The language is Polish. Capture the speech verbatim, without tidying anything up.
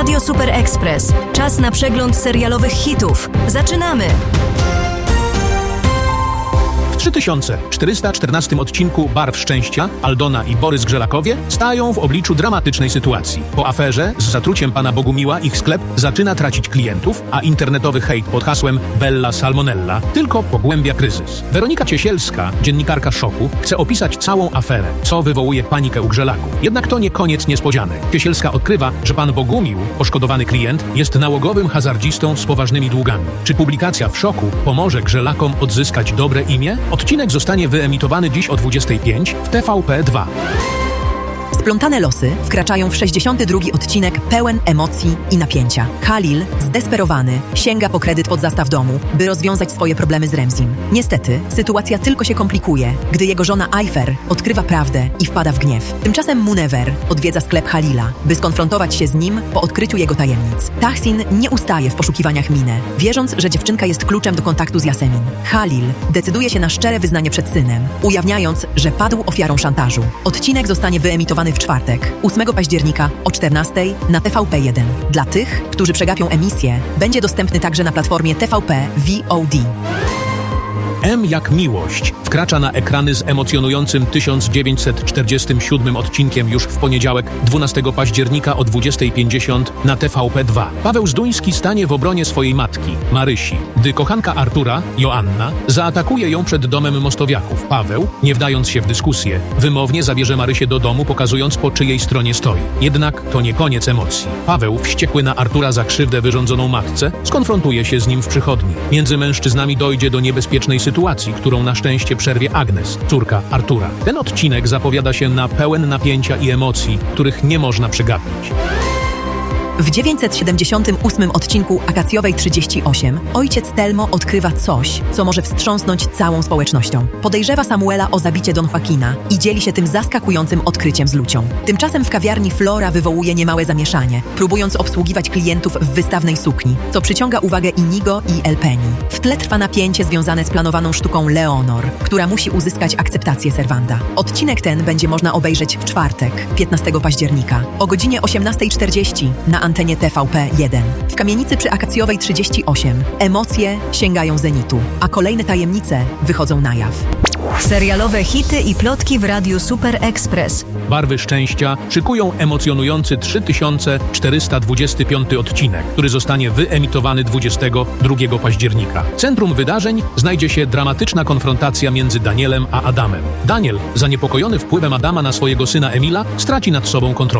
Radio Super Express. Czas na przegląd serialowych hitów. Zaczynamy! W trzy tysiące czterysta czternastym odcinku Barw Szczęścia Aldona i Borys Grzelakowie stają w obliczu dramatycznej sytuacji. Po aferze z zatruciem pana Bogumiła ich sklep zaczyna tracić klientów, a internetowy hejt pod hasłem Bella Salmonella tylko pogłębia kryzys. Weronika Ciesielska, dziennikarka Szoku, chce opisać całą aferę, co wywołuje panikę u Grzelaków. Jednak to nie koniec niespodzianek. Ciesielska odkrywa, że pan Bogumił, poszkodowany klient, jest nałogowym hazardzistą z poważnymi długami. Czy publikacja w Szoku pomoże Grzelakom odzyskać dobre imię? Odcinek zostanie wyemitowany dziś o dwudziestej piątej w T V P dwa. Splątane losy wkraczają w sześćdziesiąty drugi odcinek pełen emocji i napięcia. Halil, zdesperowany, sięga po kredyt pod zastaw domu, by rozwiązać swoje problemy z Remzim. Niestety, sytuacja tylko się komplikuje, gdy jego żona Ayfer odkrywa prawdę i wpada w gniew. Tymczasem Munever odwiedza sklep Halila, by skonfrontować się z nim po odkryciu jego tajemnic. Tahsin nie ustaje w poszukiwaniach Minę, wierząc, że dziewczynka jest kluczem do kontaktu z Yasemin. Halil decyduje się na szczere wyznanie przed synem, ujawniając, że padł ofiarą szantażu. Odcinek zostanie wyemitowany w czwartek, ósmego października o czternastej na T V P jeden. Dla tych, którzy przegapią emisję, będzie dostępny także na platformie T V P V O D. M jak miłość wkracza na ekrany z emocjonującym tysiąc dziewięćset czterdziestym siódmym odcinkiem już w poniedziałek, dwunastego października o dwudziestej pięćdziesiąt na T V P dwa. Paweł Zduński stanie w obronie swojej matki, Marysi, gdy kochanka Artura, Joanna, zaatakuje ją przed domem Mostowiaków. Paweł, nie wdając się w dyskusję, wymownie zabierze Marysię do domu, pokazując, po czyjej stronie stoi. Jednak to nie koniec emocji. Paweł, wściekły na Artura za krzywdę wyrządzoną matce, skonfrontuje się z nim w przychodni. Między mężczyznami dojdzie do niebezpiecznej sytuacji, sytuacji, którą na szczęście przerwie Agnes, córka Artura. Ten odcinek zapowiada się na pełen napięcia i emocji, których nie można przegapić. W dziewięćset siedemdziesiątym ósmym odcinku Akacjowej trzydzieści osiem ojciec Telmo odkrywa coś, co może wstrząsnąć całą społecznością. Podejrzewa Samuela o zabicie Don Joaquina i dzieli się tym zaskakującym odkryciem z Lucią. Tymczasem w kawiarni Flora wywołuje niemałe zamieszanie, próbując obsługiwać klientów w wystawnej sukni, co przyciąga uwagę Inigo i El Peni. W tle trwa napięcie związane z planowaną sztuką Leonor, która musi uzyskać akceptację serwanta. Odcinek ten będzie można obejrzeć w czwartek, piętnastego października, o godzinie osiemnastej czterdzieści na antenie T V P jeden. W kamienicy przy Akacjowej trzydzieści osiem emocje sięgają zenitu, a kolejne tajemnice wychodzą na jaw. Serialowe hity i plotki w Radiu Super Express. Barwy Szczęścia szykują emocjonujący trzy tysiące czterysta dwudziesty piąty odcinek, który zostanie wyemitowany dwudziestego drugiego października. W centrum wydarzeń znajdzie się dramatyczna konfrontacja między Danielem a Adamem. Daniel, zaniepokojony wpływem Adama na swojego syna Emila, straci nad sobą kontrolę.